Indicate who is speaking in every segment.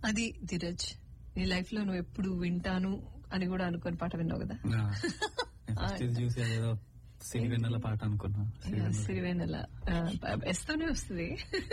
Speaker 1: అది ధీరజ్, నీ లైఫ్ లో నువ్వు ఎప్పుడు వింటాను అని కూడా అనుకుని పాట విన్నావు కదా?
Speaker 2: చూసి ఏదో సిరివెన్నెల పాట అనుకున్నా.
Speaker 1: సిరివెన్నెల ఎస్తూనే వస్తుంది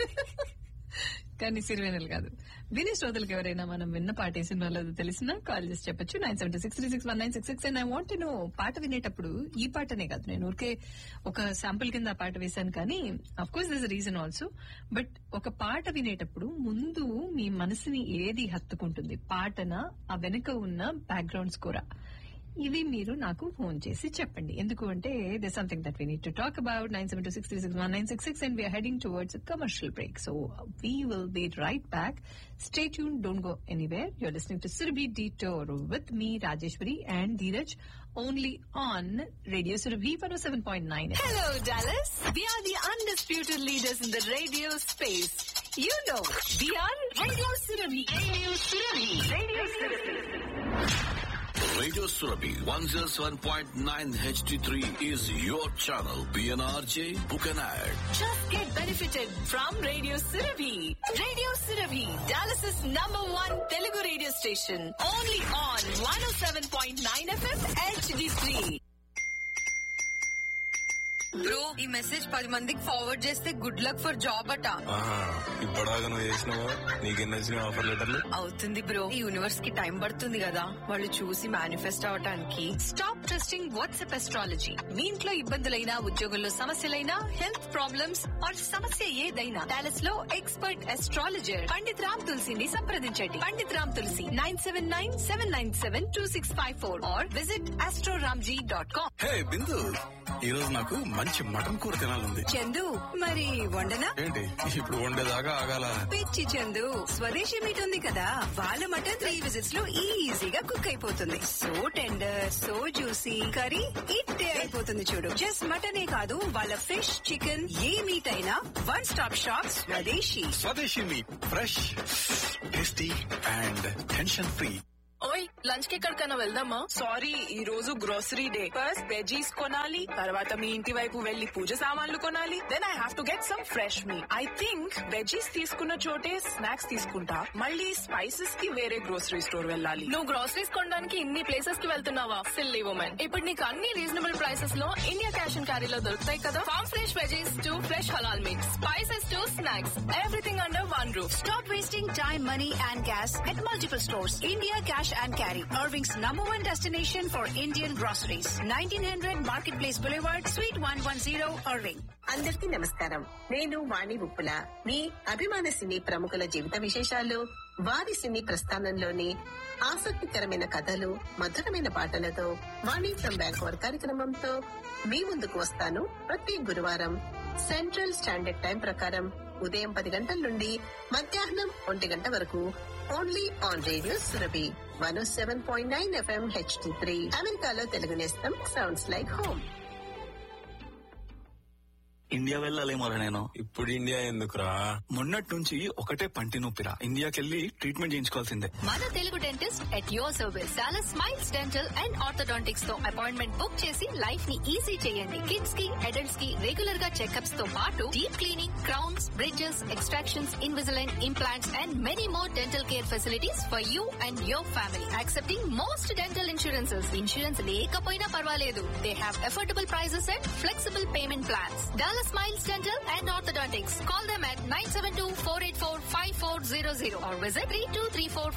Speaker 1: కానీ సిరివెన్నెల కాదు. వినే శ్రోతలకు ఎవరైనా మనం విన్న పాట ఏ సినిమాలో తెలిసినా కాల్ చేసి చెప్పొచ్చు. 976361966. అండ్ ఐ వాంట్ నో, పాట వినేటప్పుడు ఈ పాటనే కాదు, నేను ఊరికే ఒక శాంపుల్ కింద ఆ పాట వేశాను కానీ of course this reason also. But ఒక పాట వినేటప్పుడు ముందు మీ మనసుని ఏది హత్తుకుంటుంది, పాటనా ఆ వెనుక ఉన్న బ్యాక్గ్రౌండ్ స్కోరా? ఇవి మీరు నాకు ఫోన్ చేసి చెప్పండి. ఎందుకు అంటే there's something that we need to talk about. 972-636-1966 and we are heading towards a commercial break. So we will be right back. Stay tuned. Don't go anywhere. You're listening to Surabhi Detour with me, Rajeshwari and Dheeraj, only on Radio Surabhi 107.9.
Speaker 3: Hello, Dallas. We are the undisputed leaders in the radio space. You know, we are Radio Surabhi. Radio Surabhi. Radio Surabhi.
Speaker 4: Radio Surabhi 107.9 HD3 is your channel. PNRJ, book an ad.
Speaker 3: Just get benefited from Radio Surabhi. Radio Surabhi, Dallas's #1 Telugu radio station. Only on 107.9 FM HD3. Bro, ఈ message 10 మందికి forward చేస్తే good luck for job అట.
Speaker 5: ఇప్పటిదాకా నువ్వు చేసినావా? నీకెన్ని వచ్చినాయి offer లెటర్లు?
Speaker 3: అవుతుంది బ్రో, ఈ యూనివర్స్ కి టైం పడుతుంది కదా వాళ్ళు చూసి మేనిఫెస్ట్ అవటానికి.
Speaker 1: Stop trusting WhatsApp astrology. మీ ఇంట్లో ఇబ్బందులైనా, ఉద్యోగంలో సమస్యలైనా, హెల్త్ ప్రాబ్లమ్స్ ఆర్ సమస్య ఏదైనా, డాలస్ లో ఎక్స్పర్ట్ అస్ట్రాలజర్ పండిత్ రామ్ తులసిని సంప్రదించండి. పండిత్ రామ్ తులసి 979-797-2654 ఆర్ విజిట్ astroramji.com.
Speaker 5: హే బిందు, ఈ రోజు నాకు మంచి మటన్ కూర తినాలంది.
Speaker 3: చందు, మరి వండనా?
Speaker 5: ఏంటి ఇప్పుడు వండేదాకా ఆగాల?
Speaker 3: పిచ్చి చందు, స్వదేశీ మీట్ ఉంది కదా, వాళ్ళ మటన్ 3 విజిట్స్ లో ఈజీగా కుక్ అయిపోతుంది. So tender, so juicy, curry ఇట్టే అయిపోతుంది చూడు. జస్ట్ మటనే కాదు, వాళ్ళ ఫిష్, చికెన్, ఏ మీట్ అయినా వన్ స్టాప్ షాప్ స్వదేశీ.
Speaker 5: స్వదేశీ meet, fresh, tasty and tension free.
Speaker 6: ఓయ్, లంచ్ కి ఎక్కడికైనా వెళ్దామా? సారీ, ఈ రోజు గ్రోసరీ డే. ఫస్ట్ వెజీస్ కొనాలి, తర్వాత మీ ఇంటి వైపు వెళ్లి పూజ సామాన్లు కొనాలి. Then I have to get some fresh meet. I think veggies తీసుకున్న చోటే స్నాక్స్ తీసుకుంటా, మళ్ళీ స్పైసెస్ కి వేరే గ్రోసరీ స్టోర్ వెళ్ళాలి. నువ్వు గ్రోసరీస్ కొనడానికి ఇన్ని ప్లేసెస్ కి వెళ్తున్నావా? సిల్లీ వుమెన్, ఇప్పుడు నీకు అన్ని రీజనబుల్ ప్రైసెస్ లో ఇండియా క్యాష్ అండ్ క్యారీలో దొరుకుతాయి కదా. Form fresh veggies to fresh halal meet, spices to snacks, everything under one roof.
Speaker 3: Stop wasting time, money and gas at multiple stores. India Cash and Carry, Irving's #1 destination for Indian groceries. 1900 Marketplace Boulevard, Suite 110, Irving.
Speaker 7: అందరికీ నమస్కారం. నేను వాణి ఉప్పుల. మీ అభిమాన సినీ ప్రముఖుల జీవిత విశేషాలు, వారి సినీ ప్రస్థానంలోని ఆసక్తికరమైన కథలు, మధురమైన పాటలతో వాణి ఫ్రమ్ బ్యాంకోర్ కార్యక్రమంతో మీ ముందుకు వస్తాను. ప్రతి గురువారం సెంట్రల్ స్టాండర్డ్ టైం ప్రకారం ఉదయం 10 గంటల నుండి మధ్యాహ్నం 1 గంట వరకు, only on radio Surabhi 107.9 FM HD3. అమెరికాలో తెలుగు నేస్తం సౌండ్స్ లైక్ హోమ్.
Speaker 2: ఇండియా వెళ్ళాలేమో నేను.
Speaker 5: ఇప్పుడు ఇండియా ఎందుకురా?
Speaker 2: మొన్నటి నుంచి ఒకటే పంటి నొప్పిరా. ఇండియాకెళ్ళి ట్రీట్మెంట్ చేయించుకోవాల్సిందే.
Speaker 3: మన Telugu dentist at your service. Dallas smiles dental and orthodontics తో అపాయింట్మెంట్ బుక్ చేసి లైఫ్ ని ఈజీ చేయండి. కిడ్స్ కి, అడల్ట్స్ కి రెగ్యులర్ గా చెకప్స్ తో పాటు deep cleaning, crowns, bridges, extractions, Invisalign, implants and many more dental care facilities for you and your family. Accepting most dental insurances. Insurance లేకపోయినా పర్వాలేదు. They have affordable prices and flexible payment plans. Dallas Smiles Dental and Orthodontics. Call them at 972-484-5400 or visit 3234